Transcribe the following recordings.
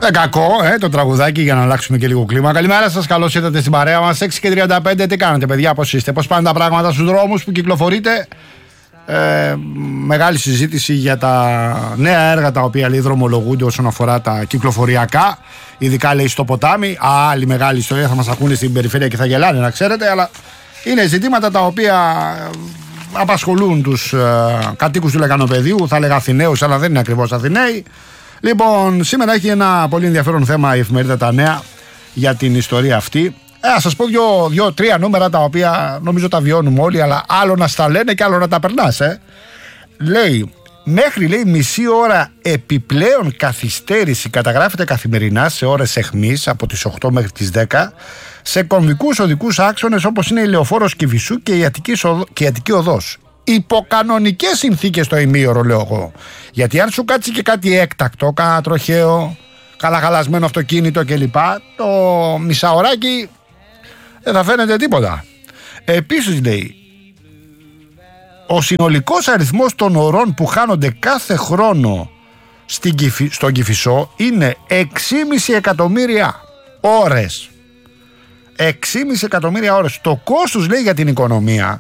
Κακό, το τραγουδάκι για να αλλάξουμε και λίγο κλίμα. Καλημέρα σας, καλώς ήρθατε στην παρέα μας. 6:35, τι κάνετε, παιδιά, πώς είστε, πώς πάνε τα πράγματα στους δρόμους που κυκλοφορείτε? Μεγάλη συζήτηση για τα νέα έργα τα οποία λέει δρομολογούνται όσον αφορά τα κυκλοφοριακά. Ειδικά λέει στο ποτάμι. Άλλη μεγάλη ιστορία, θα μας ακούνε στην περιφέρεια και θα γελάνε, να ξέρετε. Αλλά είναι ζητήματα τα οποία απασχολούν τους κατοίκους του Λεκανοπεδίου. Θα λέγα Αθηναίους, αλλά δεν είναι ακριβώς Αθηναίοι. Λοιπόν, σήμερα έχει ένα πολύ ενδιαφέρον θέμα η εφημερίδα Τα Νέα για την ιστορία αυτή. Ας σας πω δύο-τρία νούμερα τα οποία νομίζω τα βιώνουμε όλοι, αλλά άλλο να στα λένε και άλλο να τα περνάς. Λέει, μέχρι μισή ώρα επιπλέον καθυστέρηση καταγράφεται καθημερινά σε ώρες αιχμής από τις 8 μέχρι τις 10 σε κομβικούς οδικούς άξονες όπως είναι η Λεωφόρος Κηφισού και η Αττική Οδός. Υπό κανονικές συνθήκες το ημίωρο, λέω εγώ. Γιατί αν σου κάτσει και κάτι έκτακτο, κάνα τροχαίο, καλαχαλασμένο αυτοκίνητο κλπ., το μισάωράκι δεν θα φαίνεται τίποτα. Επίσης λέει, ο συνολικός αριθμός των ωρών που χάνονται κάθε χρόνο στον Κηφισό είναι 6,5 εκατομμύρια ώρες. 6,5 εκατομμύρια ώρες. Το κόστος, λέει, για την οικονομία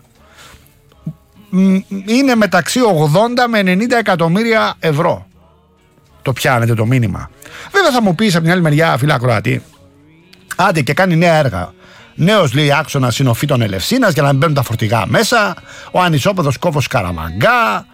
είναι μεταξύ 80 με 90 εκατομμύρια ευρώ. Το πιάνετε το μήνυμα? Βέβαια θα μου πεις από την άλλη μεριά, φίλα Κροατή, άντε και κάνει νέα έργα. Νέος, λέει, άξονας Συνοφήτων Ελευσίνας για να μην μπαίνουν τα φορτηγά μέσα. Ο ανισόπεδος κόβος Καραμαγκά.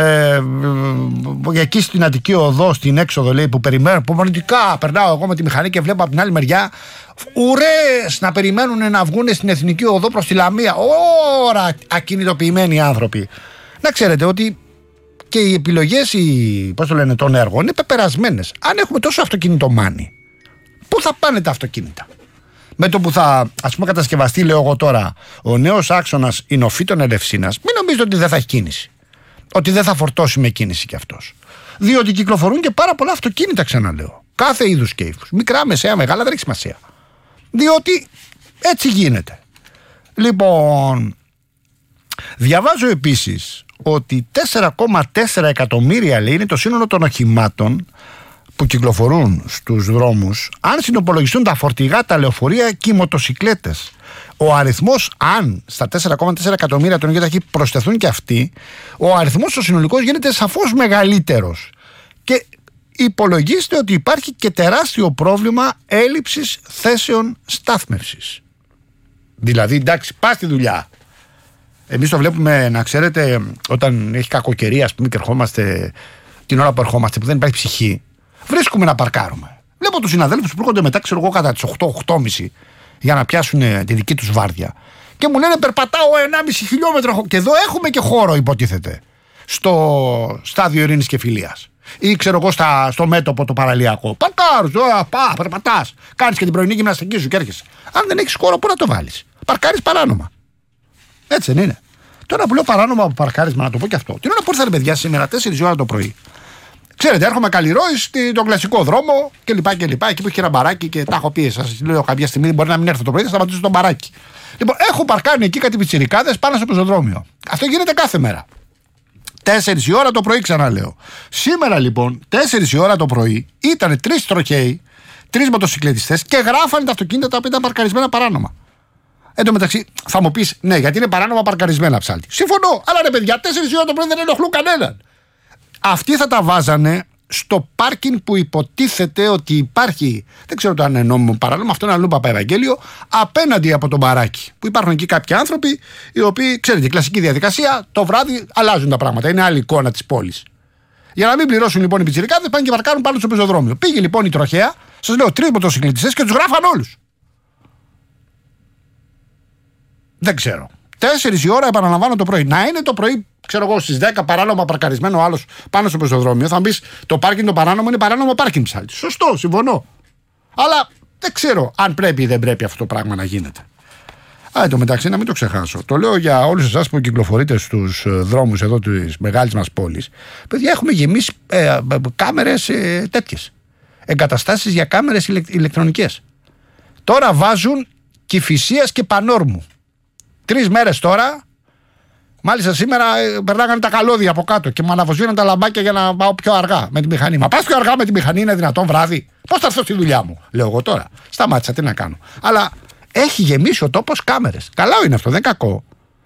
Εκεί στην Αττική Οδό, στην έξοδο, λέει, που περιμένουν. Που μονητικά περνάω εγώ με τη μηχανή και βλέπω από την άλλη μεριά ουρές να περιμένουν να βγουν στην Εθνική Οδό προς τη Λαμία. Ωρα ακινητοποιημένοι άνθρωποι. Να ξέρετε ότι και οι επιλογές των έργων είναι πεπερασμένες. Αν έχουμε τόσο αυτοκινητομάνι, πού θα πάνε τα αυτοκίνητα? Με το που θα, ας πούμε, κατασκευαστεί, λέω εγώ τώρα, ο νέος άξονας Ινοφήτων Ελευσίνας, μην νομίζετε ότι δεν θα έχει κίνηση. Ότι δεν θα φορτώσει με κίνηση κι αυτός. Διότι κυκλοφορούν και πάρα πολλά αυτοκίνητα, ξαναλέω. Κάθε είδους και ύφους. Μικρά, μεσαία, μεγάλα, δεν έχει σημασία. Διότι έτσι γίνεται. Λοιπόν, διαβάζω επίσης ότι 4,4 εκατομμύρια, λέει, είναι το σύνολο των οχημάτων που κυκλοφορούν στους δρόμους, αν συνοπολογιστούν τα φορτηγά, τα λεωφορεία και οι μοτοσικλέτες. Ο αριθμός, αν στα 4,4 εκατομμύρια των οδηγών προσθεθούν και αυτοί, ο αριθμός ο συνολικός γίνεται σαφώς μεγαλύτερος. Και υπολογίστε ότι υπάρχει και τεράστιο πρόβλημα έλλειψης θέσεων στάθμευσης. Δηλαδή, εντάξει, πας στη δουλειά. Εμείς το βλέπουμε, να ξέρετε, όταν έχει κακοκαιρία, ας πούμε, και ερχόμαστε την ώρα που ερχόμαστε, που δεν υπάρχει ψυχή, βρίσκουμε να παρκάρουμε. Βλέπω τους συναδέλφους που έρχονται μετά, ξέρω εγώ, κατά τις 8-8.30 για να πιάσουν τη δική τους βάρδια. Και μου λένε, περπατάω 1,5 χιλιόμετρο. Και εδώ έχουμε και χώρο, υποτίθεται, στο στάδιο Ειρήνης και Φιλίας. Ή ξέρω εγώ στο μέτωπο το παραλιακό. Παρκάρεις, περπατάς. Κάνεις και την πρωινή γυμναστική σου και έρχεσαι. Αν δεν έχεις χώρο, πού να το βάλεις? Παρκάρεις παράνομα. Έτσι δεν είναι? Τώρα που λέω παράνομα από παρκάρισμα, να το πω και αυτό. Την ώρα που ήρθατε, παιδιά, σήμερα 4 ώρα το πρωί. Ξέρετε, έρχομαι Καλλιρόη στον κλασικό δρόμο κλπ. Εκεί που έχει ένα μπαράκι και τα έχω πει. Σας λέω κάποια στιγμή, μπορεί να μην έρθω το πρωί, θα σταματήσω στο μπαράκι. Λοιπόν, έχω παρκάρει εκεί κάτι πιτσιρικάδες πάνω στο πεζοδρόμιο. Αυτό γίνεται κάθε μέρα. 4 η ώρα το πρωί, ξαναλέω. Σήμερα λοιπόν, 4 η ώρα το πρωί, ήταν 3 τροχαίοι, 3 μοτοσυκλετιστές και γράφανε τα αυτοκίνητα τα οποία ήταν παρκαρισμένα παράνομα. Εν τω μεταξύ, θα μου πεις, ναι, γιατί είναι παράνομα παρκαρισμένα, ψάλτη. Συμφωνώ, αλλά ρε παιδιά, 4 η ώρα το πρωί δεν ενοχλούν κανέναν. Αυτοί θα τα βάζανε στο πάρκινγκ που υποτίθεται ότι υπάρχει, δεν ξέρω το αν είναι νόμιμο παράνομο, αυτό είναι αλλού Παπαευαγγέλιο, απέναντι από το μπαράκι. Που υπάρχουν εκεί κάποιοι άνθρωποι, οι οποίοι, ξέρετε, η κλασική διαδικασία, το βράδυ αλλάζουν τα πράγματα. Είναι άλλη εικόνα της πόλης. Για να μην πληρώσουν λοιπόν οι πιτσιρικάδες, πάνε και παρκάρουν πάνω στο πεζοδρόμιο. Πήγε λοιπόν η τροχέα, σας λέω, 3 μοτοσυκλετιστές και τους γράφαν όλους. Δεν ξέρω. 4 η ώρα, επαναλαμβάνω, το πρωί. Να είναι το πρωί, ξέρω εγώ, στις 10 παράνομα παρκαρισμένο ο άλλος πάνω στο πεζοδρόμιο. Θα μου πεις, το πάρκινγκ το παράνομο είναι παράνομο πάρκινγκ, ψάλτη. Σωστό, συμφωνώ. Αλλά δεν ξέρω αν πρέπει ή δεν πρέπει αυτό το πράγμα να γίνεται. Εν τω μεταξύ, να μην το ξεχάσω. Το λέω για όλους εσάς που κυκλοφορείτε στους δρόμους εδώ της μεγάλης μας πόλης. Παιδιά, έχουμε γεμίσει κάμερες τέτοιες. Εγκαταστάσεις για κάμερες ηλεκτρονικές. Τώρα βάζουν Κηφισίας και Πανόρμου. 3 μέρες τώρα Μάλιστα σήμερα περνάγανε τα καλώδια από κάτω και μου αναβοσβήναν τα λαμπάκια για να πάω πιο αργά με τη μηχανή. Μα πας πιο αργά με τη μηχανή, είναι δυνατόν βράδυ? Πώς θα έρθω στη δουλειά μου? Λέω εγώ τώρα. Σταμάτησα, τι να κάνω. Αλλά έχει γεμίσει ο τόπος κάμερες. Καλά είναι αυτό, δεν κακό.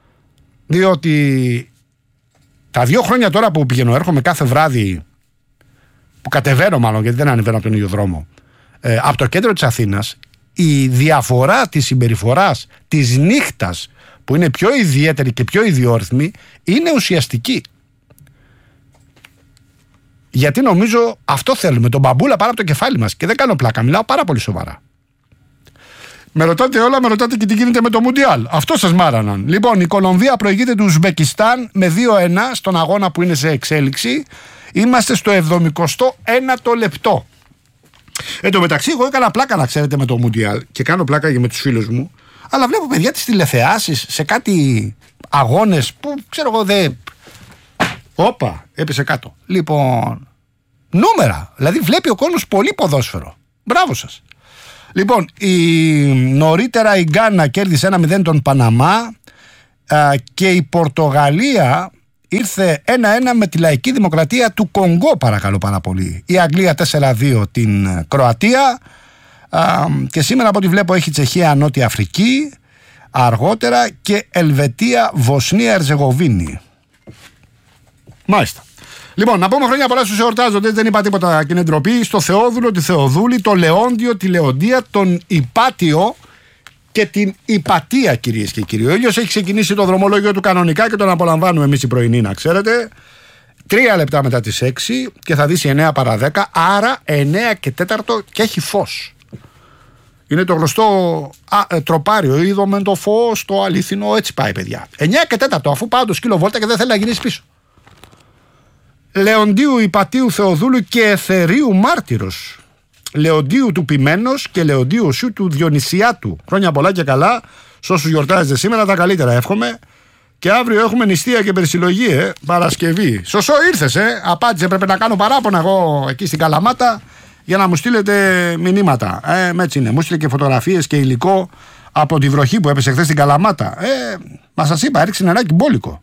Διότι τα 2 χρόνια τώρα που πηγαίνω, έρχομαι κάθε βράδυ, που κατεβαίνω μάλλον, γιατί δεν ανεβαίνω από τον ίδιο δρόμο, από το κέντρο της Αθήνας, η διαφορά της συμπεριφοράς της νύχτας, που είναι πιο ιδιαίτερη και πιο ιδιόρυθμη, είναι ουσιαστική. Γιατί νομίζω αυτό θέλουμε, τον μπαμπούλα πάνω από το κεφάλι μας. Και δεν κάνω πλάκα, μιλάω πάρα πολύ σοβαρά. Με ρωτάτε όλα, με ρωτάτε και τι γίνεται με το Μουντιάλ. Αυτό σας μάραναν. Λοιπόν, η Κολομβία προηγείται του Ουσμπεκιστάν με 2-1 στον αγώνα που είναι σε εξέλιξη. Είμαστε στο 71ο λεπτό. Εν τω μεταξύ, εγώ έκανα πλάκα, να ξέρετε, με το Μουντιάλ και κάνω πλάκα και με τους φίλους μου. Αλλά βλέπω παιδιά τις τηλεθεάσεις σε κάτι αγώνες που ξέρω εγώ δεν. Όπα, έπεσε κάτω. Λοιπόν, νούμερα. Δηλαδή βλέπει ο κόσμος πολύ ποδόσφαιρο. Μπράβο σας. Λοιπόν, νωρίτερα η Γκάνα κέρδισε 1-0 τον Παναμά και η Πορτογαλία ήρθε 1-1 με τη Λαϊκή Δημοκρατία του Κονγκό, παρακαλώ πάρα πολύ. Η Αγγλία 4-2 την Κροατία και σήμερα από ό,τι βλέπω έχει Τσεχία Νότια Αφρική αργότερα και Ελβετία Βοσνία Ερζεγοβίνη. Μάλιστα. Λοιπόν, να πούμε χρόνια πολλά στους εορτάζοντες, δεν είπα τίποτα και είναι ντροπή. Στο Θεόδουλο, τη Θεοδούλη, το Λεόντιο, τη Λεοντία, τον Υπάτιο και την Υπατία, κυρίες και κύριοι. Ο ήλιος έχει ξεκινήσει το δρομολόγιο του κανονικά και τον απολαμβάνουμε εμείς οι πρωινοί, να ξέρετε. 3 λεπτά μετά τις 6 και θα δύσει 9 παρά 10, άρα 9 και 4 και έχει φως. Είναι το γνωστό τροπάριο, είδαμε το φως, το αληθινό, έτσι πάει παιδιά. 9 και 4, αφού πάω το σκύλο βόλτα και δεν θέλει να γυρίσει πίσω. Λεοντίου Υπατίου Θεοδούλου και Εθερίου Μάρτυρος. Λεοντίου του Ποιμένος και Λεοντίου Σου του Διονυσιάτου. Χρόνια πολλά και καλά. Σ' όσους γιορτάζετε σήμερα, τα καλύτερα εύχομαι. Και αύριο έχουμε νηστεία και περισυλλογή, Παρασκευή. Σωσό ήρθες, Απάντησε, πρέπει να κάνω παράπονα εγώ εκεί στην Καλαμάτα για να μου στείλετε μηνύματα. Έτσι είναι. Μου στείλε και φωτογραφίες και υλικό από τη βροχή που έπεσε χθες στην Καλαμάτα. Μα σας είπα, έριξε νεράκι μπόλικο.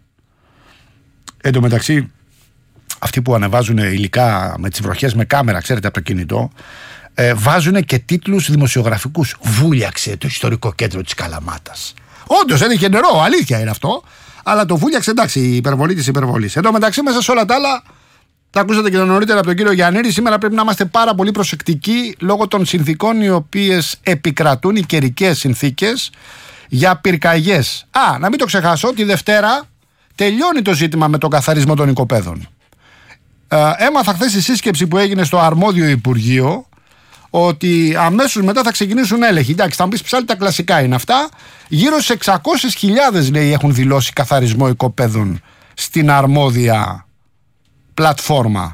Εν τω μεταξύ, αυτοί που ανεβάζουν υλικά με τις βροχές με κάμερα, ξέρετε, από το κινητό, βάζουν και τίτλους δημοσιογραφικούς. Βούλιαξε το ιστορικό κέντρο της Καλαμάτας. Όντως έδειχε νερό, αλήθεια είναι αυτό. Αλλά το βούλιαξε, εντάξει, η υπερβολή της υπερβολής. Εν τω μεταξύ, μέσα σε όλα τα άλλα, τα ακούσατε και νωρίτερα από τον κύριο Γιαννήρη. Σήμερα πρέπει να είμαστε πάρα πολύ προσεκτικοί λόγω των συνθήκων οι οποίες επικρατούν, οι καιρικές συνθήκες για πυρκαγιές. Να μην το ξεχάσω, τη Δευτέρα τελειώνει το ζήτημα με τον καθαρισμό των οικοπαίδων. Έμαθα χθες στη σύσκεψη που έγινε στο αρμόδιο Υπουργείο ότι αμέσως μετά θα ξεκινήσουν έλεγχοι. Εντάξει, θα μου πεις πάλι τα κλασικά είναι αυτά. Γύρω στις 600.000 λέει έχουν δηλώσει καθαρισμό οικοπαίδων στην αρμόδια πλατφόρμα.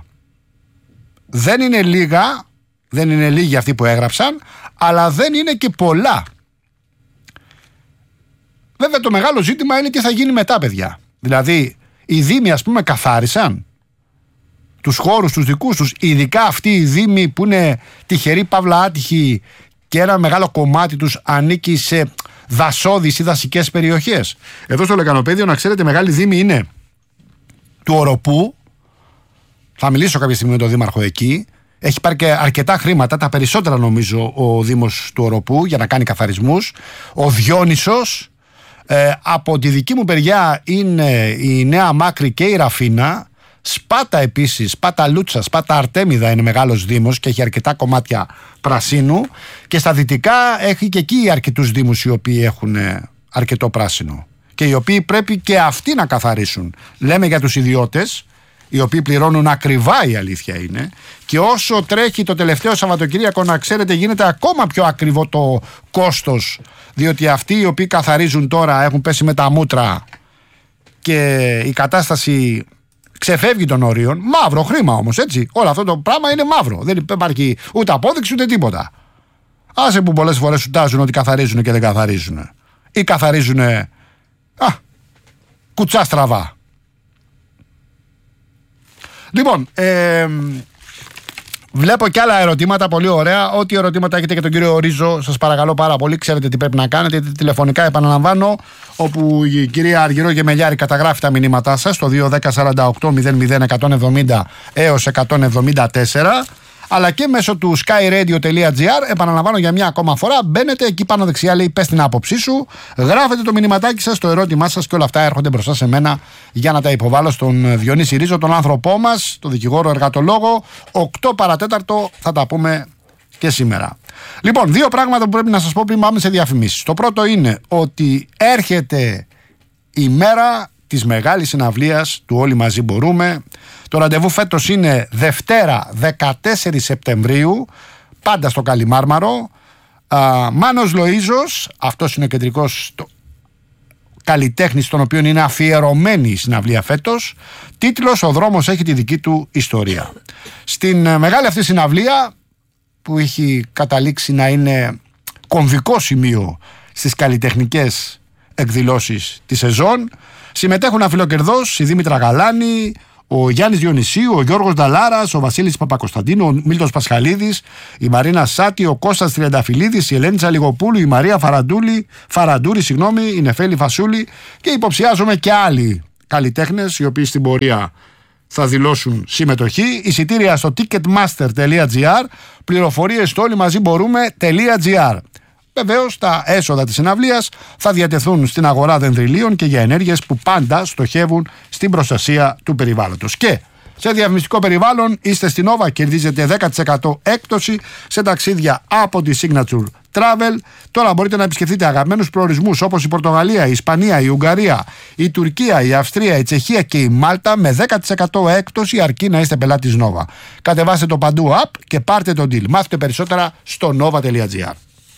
Δεν είναι λίγα, δεν είναι λίγοι αυτοί που έγραψαν, αλλά δεν είναι και πολλά. Βέβαια το μεγάλο ζήτημα είναι τι θα γίνει μετά, παιδιά. Δηλαδή οι δήμοι, ας πούμε, καθάρισαν τους χώρους τους δικούς τους, ειδικά αυτοί οι δήμοι που είναι τυχεροί παύλα άτυχοι και ένα μεγάλο κομμάτι τους ανήκει σε δασώδεις ή δασικές περιοχές. Εδώ στο Λεκανοπαίδιο, να ξέρετε, μεγάλη δήμη είναι του Οροπού. Θα μιλήσω κάποια στιγμή με τον δήμαρχο εκεί. Έχει πάρει και αρκετά χρήματα, τα περισσότερα νομίζω ο Δήμος του Οροπού, για να κάνει καθαρισμούς. Ο Διόνυσος. Από τη δική μου περιά είναι η Νέα Μάκρη και η Ραφίνα. Σπάτα επίσης, Σπάτα Λούτσα, Σπάτα Αρτέμιδα είναι μεγάλος δήμος και έχει αρκετά κομμάτια πρασίνου. Και στα δυτικά έχει και εκεί αρκετούς δήμους οι οποίοι έχουν αρκετό πράσινο. Και οι οποίοι πρέπει και αυτοί να καθαρίσουν. Λέμε για τους ιδιώτες, οι οποίοι πληρώνουν ακριβά, η αλήθεια είναι. Και όσο τρέχει το τελευταίο Σαββατοκύριακο, να ξέρετε, γίνεται ακόμα πιο ακριβό το κόστος. Διότι αυτοί οι οποίοι καθαρίζουν τώρα έχουν πέσει με τα μούτρα και η κατάσταση ξεφεύγει των ορίων. Μαύρο χρήμα όμως, έτσι. Όλο αυτό το πράγμα είναι μαύρο. Δεν υπάρχει ούτε απόδειξη ούτε τίποτα. Άσε που πολλές φορές σου τάζουν ότι καθαρίζουν και δεν καθαρίζουν. Ή καθαρίζουν κουτσά στραβά. Λοιπόν, Βλέπω και άλλα ερωτήματα, πολύ ωραία. Ό,τι ερωτήματα έχετε για τον κύριο Ρίζο, σας παρακαλώ πάρα πολύ. Ξέρετε τι πρέπει να κάνετε. Τηλεφωνικά, επαναλαμβάνω, όπου η κυρία Αργυρό Γεμελιάρη καταγράφει τα μηνύματά σας στο 210-48-00-170 έως 174. Αλλά και μέσω του skyradio.gr, επαναλαμβάνω για μια ακόμα φορά, μπαίνετε εκεί πάνω δεξιά, λέει πες την άποψή σου, γράφετε το μηνυματάκι σας, το ερώτημά σας και όλα αυτά έρχονται μπροστά σε μένα για να τα υποβάλω στον Διονύση Ρίζο, τον άνθρωπό μας, τον δικηγόρο εργατολόγο. 8 παρατέταρτο θα τα πούμε και σήμερα. Λοιπόν, 2 πράγματα που πρέπει να σας πω πριν πάμε σε διαφημίσεις. Το πρώτο είναι ότι έρχεται η μέρα της μεγάλης συναυλίας του Όλοι Μαζί Μπορούμε. Το ραντεβού φέτος είναι Δευτέρα 14 Σεπτεμβρίου, πάντα στο Καλιμάρμαρο. Μάνος Λοΐζος, αυτός είναι ο κεντρικός καλλιτέχνης, στον οποίο είναι αφιερωμένη η συναυλία φέτος. Τίτλος «Ο δρόμος έχει τη δική του ιστορία». Στην μεγάλη αυτή συναυλία, που έχει καταλήξει να είναι κομβικό σημείο στις καλλιτεχνικές εκδηλώσεις της σεζόν, συμμετέχουν αφιλοκερδώς η Δήμητρα Γαλάνη, ο Γιάννης Διονυσίου, ο Γιώργος Νταλάρας, ο Βασίλης Παπακοσταντίνου, ο Μίλτος Πασχαλίδης, η Μαρίνα Σάτη, ο Κώστας Τριανταφυλλίδης, η Ελένη Τσαλιγοπούλου, η Μαρία Φαραντούρη, η Νεφέλη Φασούλη, και υποψιάζομαι και άλλοι καλλιτέχνες οι οποίοι στην πορεία θα δηλώσουν συμμετοχή. Εισιτήρια στο ticketmaster.gr, πληροφορίες στο όλοιμαζιμπορούμε.gr. Βεβαίως, τα έσοδα της συναυλίας θα διατεθούν στην αγορά δενδριλίων και για ενέργειες που πάντα στοχεύουν στην προστασία του περιβάλλοντος. Και σε διαφημιστικό περιβάλλον είστε στην Nova, κερδίζετε 10% έκπτωση σε ταξίδια από τη Signature Travel. Τώρα μπορείτε να επισκεφτείτε αγαπημένους προορισμούς όπως η Πορτογαλία, η Ισπανία, η Ουγγαρία, η Τουρκία, η Αυστρία, η Τσεχία και η Μάλτα με 10% έκπτωση, αρκεί να είστε πελάτης Nova. Κατεβάστε το παντού app και πάρτε το deal. Μάθετε περισσότερα στο nova.gr.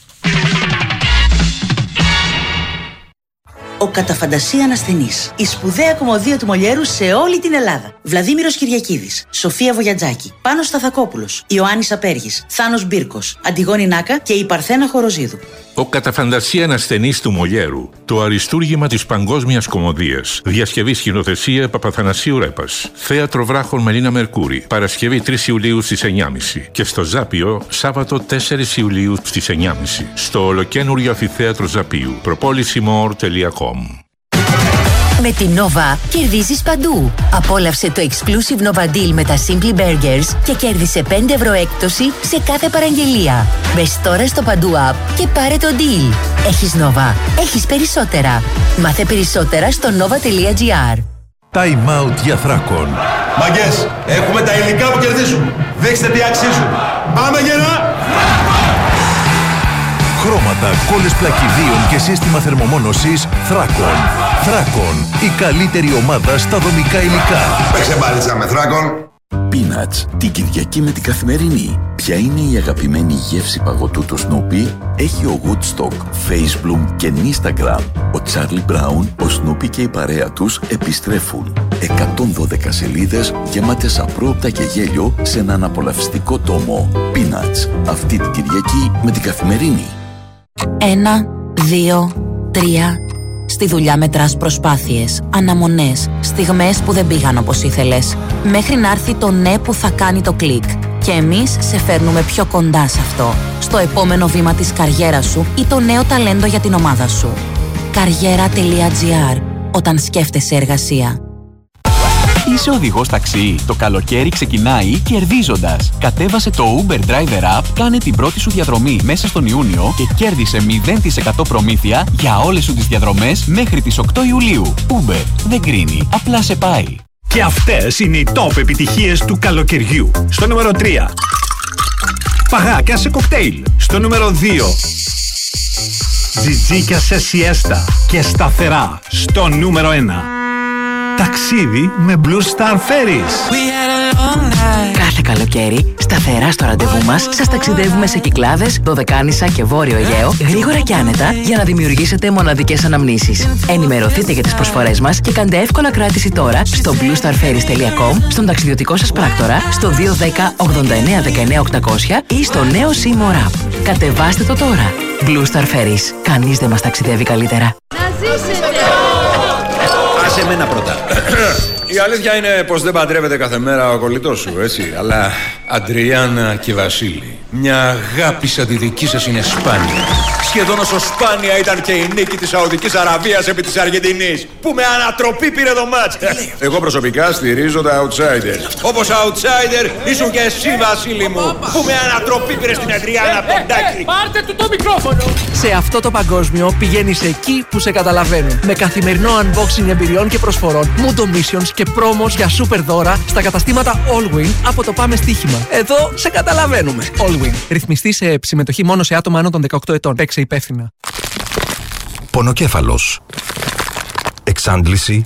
Ο κατά φαντασία ασθενής. Η σπουδαία κομμωδία του Μολιέρου σε όλη την Ελλάδα. Βλαδίμηρος Κυριακίδης, Σοφία Βογιατζάκη, Πάνος Σταθακόπουλος, Ιωάννης Απέργης, Θάνος Μπίρκος, Αντιγόνη Νάκα και η Παρθένα Χοροζίδου. Ο κατά φαντασία ασθενής του Μολιέρου. Το αριστούργημα της παγκόσμιας κομμωδίας. Διασκευή σκηνοθεσία Παπαθανασίου Ρέπας. Θέατρο Βράχων Μελίνα Μερκούρη. Παρασκευή 3 Ιουλίου στις 9.30. Και στο Ζάπιο Σάββατο 4 Ιουλίου στις 9.30. Στο ολοκένουργιο αμφιθέατρο Ζαπίου. Προπόλησιμor.com. Με την Nova κερδίζεις παντού. Απόλαυσε το exclusive Nova Deal με τα Simply Burgers και κέρδισε 5 ευρώ έκπτωση σε κάθε παραγγελία. Μπες τώρα στο παντού app και πάρε το deal. Έχεις Nova. Έχεις περισσότερα. Μάθε περισσότερα στο nova.gr. Time out για Θράκον. Μαγκές, έχουμε τα υλικά που κερδίζουν. Δείξτε τι αξίζουν. Πάμε γερά! Χρώματα, κόλλες πλακιδίων και σύστημα θερμομόνωσης Θράκον. Θράκον, η καλύτερη ομάδα στα δομικά υλικά. Παίξε μπάλιτσα με Θράκον. Peanuts, την Κυριακή με την Καθημερινή. Ποια είναι η αγαπημένη γεύση παγωτού του Snoopy? Έχει ο Woodstock, Facebook και Instagram. Ο Charlie Brown, ο Snoopy και η παρέα τους επιστρέφουν. 112 σελίδες γεμάτες απρόοπτα και γέλιο σε έναν απολαυστικό τόμο. Peanuts, αυτή την Κυριακή με την Καθημερινή. 1, 2, 3. Στη δουλειά μετράς προσπάθειες, αναμονές, στιγμές που δεν πήγαν όπως ήθελες, μέχρι να έρθει το ναι που θα κάνει το κλικ. Και εμείς σε φέρνουμε πιο κοντά σε αυτό, στο επόμενο βήμα της καριέρας σου ή το νέο ταλέντο για την ομάδα σου. Καριέρα.gr. Όταν σκέφτεσαι εργασία. Είσαι οδηγός ταξί? Το καλοκαίρι ξεκινάει κερδίζοντας. Κατέβασε το Uber Driver App, κάνε την πρώτη σου διαδρομή μέσα στον Ιούνιο και κέρδισε 0% προμήθεια για όλες σου τις διαδρομές μέχρι τις 8 Ιουλίου. Uber δεν κρίνει, απλά σε πάει. Και αυτές είναι οι top επιτυχίες του καλοκαιριού. Στο νούμερο 3. Παγάκια σε κοκτέιλ. Στο νούμερο 2. Τζιτζίκια σε σιέστα και σταθερά. Στο νούμερο 1. Ταξίδι με Blue Star Ferries. Κάθε καλοκαίρι, σταθερά στο ραντεβού μας, σας ταξιδεύουμε σε Κυκλάδες, Δωδεκάνησα και Βόρειο Αιγαίο, γρήγορα και άνετα, για να δημιουργήσετε μοναδικές αναμνήσεις. Ενημερωθείτε για τις προσφορές μας και κάντε εύκολα κράτηση τώρα στο bluestarferries.com, στον ταξιδιωτικό σας πράκτορα, στο 210 89 19 800 ή στο νέο Seymour App. Κατεβάστε το τώρα. Blue Star Ferries. Κανείς δεν μας ταξιδεύει καλύτερα. Να ζήσετε! Άσε εμένα πρώτα. Η αλήθεια είναι πως δεν παντρεύεται κάθε μέρα ο κολλητός σου, έτσι. Αλλά Αντριάννα και Βασίλη, μια αγάπη σαν τη δική σας είναι σπάνια. Σχεδόν όσο σπάνια ήταν και η νίκη της Σαουδικής Αραβίας επί της Αργεντινής, που με ανατροπή πήρε το μάτς. Εγώ προσωπικά στηρίζω τα outsiders. Όπως outsider ήσουν και εσύ, Βασίλη μου, που με ανατροπή πήρε στην Αντριάννα από τον Τάκη. Πάρτε του το μικρόφωνο. Σε αυτό το παγκόσμιο πηγαίνεις εκεί που σε καταλαβαίνουν. Με καθημερινό unboxing εμπειριών και προσφορών, Mundo Missions και promos για super δώρα στα καταστήματα Allwin από το Πάμε Στοίχημα. Εδώ σε καταλαβαίνουμε. Allwin. Ρυθμιστή σε συμμετοχή μόνο σε άτομα άνω των 18 ετών. Παίξε υπεύθυνα. Πονοκέφαλος. Εξάντληση.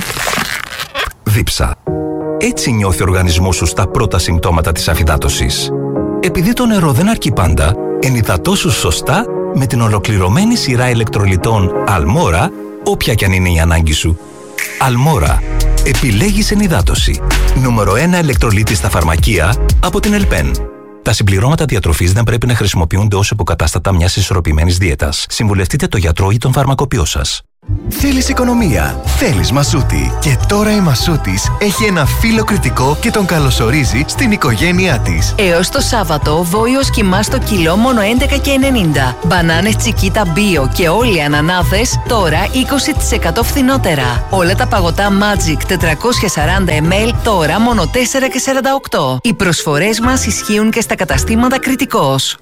Δίψα. Έτσι νιώθει ο οργανισμός σου στα πρώτα συμπτώματα της αφυδάτωσης. Επειδή το νερό δεν αρκεί πάντα, ενυδατώσου σωστά με την ολοκληρωμένη σειρά ηλεκτρολιτών Αλμόρα, όποια κι αν είναι η ανάγκη σου. Αλμόρα. Επιλέγεις ενυδάτωση. Νούμερο 1 ηλεκτρολίτη στα φαρμακεία από την Ελπέν. Τα συμπληρώματα διατροφής δεν πρέπει να χρησιμοποιούνται ως υποκατάστατα μιας ισορροπημένης δίαιτας. Συμβουλευτείτε το γιατρό ή τον φαρμακοποιό σας. Θέλεις οικονομία, θέλεις Μασούτη. Και τώρα η Μασούτης έχει ένα φύλλο κριτικό και τον καλωσορίζει στην οικογένειά της. Έως το Σάββατο, βόηος κιμά στο κιλό μόνο 11,90. Μπανάνες Τσικίτα Bio και όλοι οι ανανάδες τώρα 20% φθηνότερα. Όλα τα παγωτά Magic 440 ml τώρα μόνο 4,48. Οι προσφορές μας ισχύουν και στα καταστήματα Κριτικός.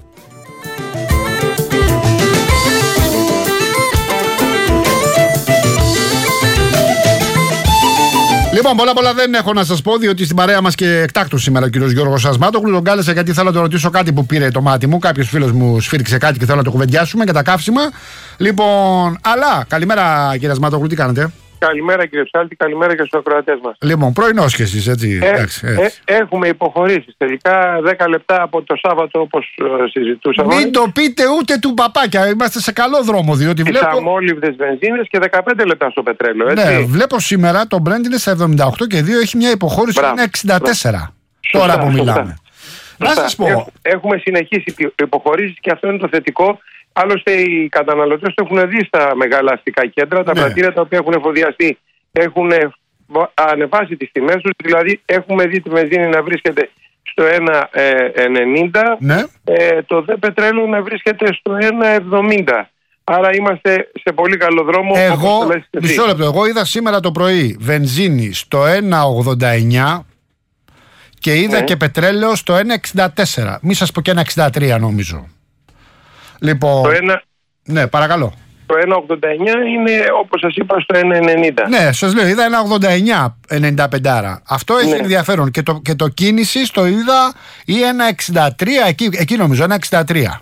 Λοιπόν, πολλά δεν έχω να σας πω, διότι στην παρέα μας και εκτάκτως σήμερα ο κύριος Γιώργος Ασμάτογλου. Τον κάλεσα γιατί θέλω να τον ρωτήσω κάτι που πήρε το μάτι μου. Κάποιος φίλος μου σφύριξε κάτι και θέλω να το κουβεντιάσουμε για τα καύσιμα. Λοιπόν, αλλά καλημέρα κύριε Ασμάτογλου, τι κάνετε? Καλημέρα κύριε Ψάλτη, καλημέρα και στους ακροατές μας. Λοιπόν, πρωινός και εσείς, έτσι. Έχουμε υποχωρήσει τελικά 10 λεπτά από το Σάββατο όπως συζητούσαμε. Μην το πείτε ούτε του παπάκια, είμαστε σε καλό δρόμο. Διότι βλέπω. Αμόλυβδες βενζίνες και 15 λεπτά στο πετρέλαιο, έτσι. Ναι, βλέπω σήμερα το Brent είναι στα 78 και 2 έχει μια υποχώρηση είναι 64. Τώρα που μιλάμε. Να σας πω. Έχουμε συνεχίσει υποχωρήσεις και αυτό είναι το θετικό. Άλλωστε οι καταναλωτές το έχουν δει στα μεγάλα αστικά κέντρα, τα πρατήρια τα οποία έχουν εφοδιαστεί έχουν ανεβάσει τις τιμές τους, δηλαδή έχουμε δει τη βενζίνη να βρίσκεται στο 1,90, το δε πετρέλαιο να βρίσκεται στο 1,70. Άρα είμαστε σε πολύ καλό δρόμο. Μισό λεπτό, εγώ είδα σήμερα το πρωί βενζίνη στο 1,89 και είδα και πετρέλαιο στο 1,64. Μη σας πω και 1,63 νομίζω. Λοιπόν, ναι, παρακαλώ. Το 1,89 είναι όπως σας είπα στο 1,90. Ναι, σας λέω, είδα 1,89-95. Αυτό έχει ενδιαφέρον. Και το κίνηση το είδα ή 1,63, εκεί νομίζω, 1,63.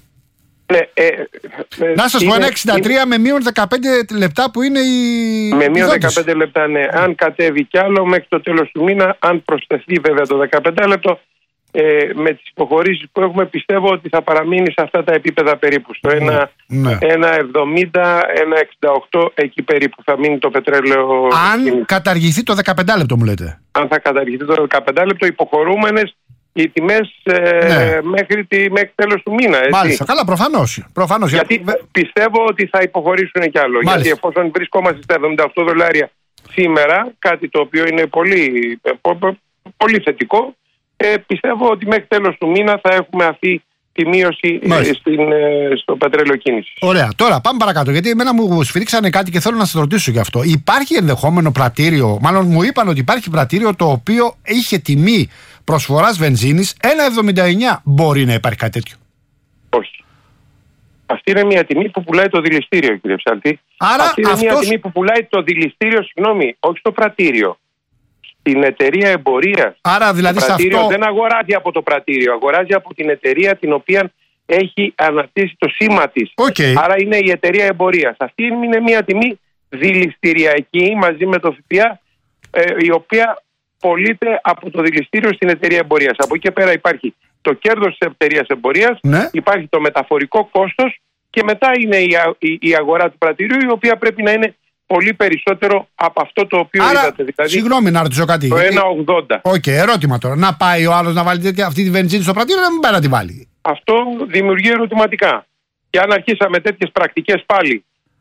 Να σας πω, 1,63 με μείον 15 λεπτά που είναι η. Με μείον 15 λεπτά, ναι. Αν κατέβει κι άλλο μέχρι το τέλος του μήνα, αν προσθεθεί βέβαια το 15 λεπτό, με τις υποχωρήσεις που έχουμε, πιστεύω ότι θα παραμείνει σε αυτά τα επίπεδα περίπου. Στο 1,70, 1,68, εκεί περίπου θα μείνει το πετρέλαιο. Αν καταργηθεί το 15 λεπτό, μου λέτε. Αν θα καταργηθεί το 15 λεπτό, υποχωρούμενες οι τιμές μέχρι τέλος του μήνα. Έτσι. Μάλιστα, καλά, προφανώς. Γιατί πιστεύω ότι θα υποχωρήσουν κι άλλο. Μάλιστα. Γιατί εφόσον βρισκόμαστε στα 78 δολάρια σήμερα, κάτι το οποίο είναι πολύ θετικό, πιστεύω ότι μέχρι τέλος του μήνα θα έχουμε αυτή τη μείωση στο πετρέλαιο κίνηση. Ωραία. Τώρα πάμε παρακάτω, γιατί εμένα μου σφυρίξανε κάτι και θέλω να σας ρωτήσω γι' αυτό. Υπάρχει ενδεχόμενο πρατήριο, μάλλον μου είπαν ότι υπάρχει πρατήριο το οποίο είχε τιμή προσφοράς βενζίνης 1,79. Μπορεί να υπάρχει κάτι τέτοιο? Όχι. Αυτή είναι μια τιμή που πουλάει το δηληστήριο, κύριε Ψαλτή. Άρα αυτή είναι μια τιμή που πουλάει το δηληστήριο, όχι το πρατήριο. Την εταιρεία εμπορίας. Άρα δηλαδή το πρατήριο αυτό δεν αγοράζει από το πρατήριο, αγοράζει από την εταιρεία την οποία έχει αναρτήσει το σήμα της. Άρα είναι η εταιρεία εμπορίας. Αυτή είναι μια τιμή δηληστηριακή μαζί με το ΦΠΑ, η οποία πωλείται από το δηληστήριο στην εταιρεία εμπορίας. Από εκεί και πέρα υπάρχει το κέρδος της εταιρείας εμπορίας, υπάρχει το μεταφορικό κόστος και μετά είναι η αγορά του πρατηρίου, η οποία πρέπει να είναι πολύ περισσότερο από αυτό το οποίο είδατε. Δηλαδή, συγγνώμη να ρωτήσω κάτι. Το 1,80. Ερώτημα τώρα. Να πάει ο άλλος να βάλει αυτή τη βενζίνη στο πρατήριο, να μην πάει να τη βάλει? Αυτό δημιουργεί ερωτηματικά. Και αν αρχίσαμε τέτοιες πρακτικές πάλι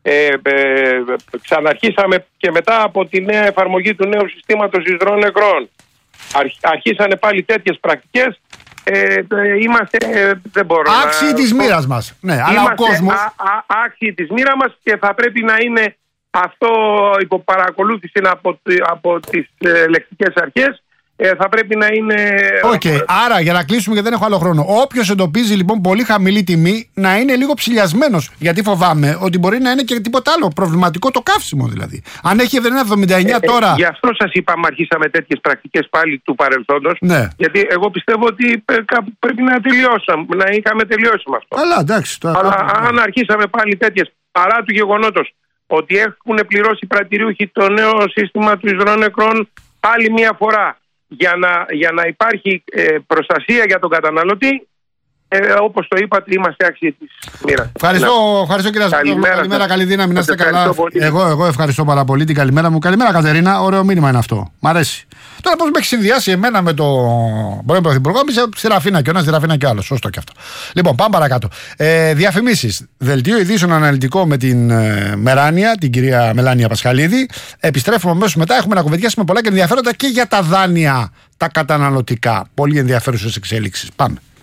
Ξαναρχίσαμε και μετά από τη νέα εφαρμογή του νέου συστήματος εισδρών νεκρών. Αρχίσανε πάλι τέτοιες πρακτικές. Είμαστε, δεν μπορώ άξιοι της μοίρας μας. Ναι, αλλά ο κόσμος... άξιοι της μοίρας μας και θα πρέπει να είναι αυτό υπό παρακολούθηση από τις λεκτικές αρχές. Θα πρέπει να είναι... Άρα για να κλείσουμε, γιατί δεν έχω άλλο χρόνο. Όποιος εντοπίζει λοιπόν πολύ χαμηλή τιμή, να είναι λίγο ψηλιασμένος. Γιατί φοβάμαι ότι μπορεί να είναι και τίποτα άλλο προβληματικό, το καύσιμο δηλαδή. Αν έχει 79 τώρα. Γι' αυτό σας είπαμε, αρχίσαμε τέτοιες πρακτικές πάλι του παρελθόντος. Ναι. Γιατί εγώ πιστεύω ότι πρέπει να τελειώσαμε, να είχαμε τελειώσει με αυτό. Αλλά εντάξει. Αλλά αν αρχίσαμε πάλι τέτοιες, παρά του γεγονότος ότι έχουν πληρώσει πρατηριούχοι το νέο σύστημα του εισδρών νεκρών άλλη μια φορά. Για να υπάρχει προστασία για τον καταναλωτή, όπως το είπατε, είμαστε άξιοι της μοίρας. Ευχαριστώ κύριε Σακούλογλου. Καλημέρα, καλή δύναμη, να είστε καλά. Εγώ ευχαριστώ πάρα πολύ, την καλημέρα μου. Καλημέρα Κατερίνα, ωραίο μήνυμα είναι αυτό. Μ' αρέσει. Τώρα πώς με έχει συνδυάσει εμένα με τον πρώην Πρωθυπουργό, στη Ραφίνα και ο ένας, στη Ραφίνα και ο άλλος. Σωστό και αυτό. Λοιπόν, πάμε παρακάτω. Διαφημίσεις. Δελτίο ειδήσεων αναλυτικό με την Μεράνια, την κυρία Μελάνια Πασχαλίδη. Επιστρέφουμε αμέσως μετά. Έχουμε να κουβεντιάσουμε πολλά και ενδιαφέροντα και για τα δάνεια, τα καταναλωτικά. Πολύ ενδιαφέρουσες εξέλιξεις. Πάμε.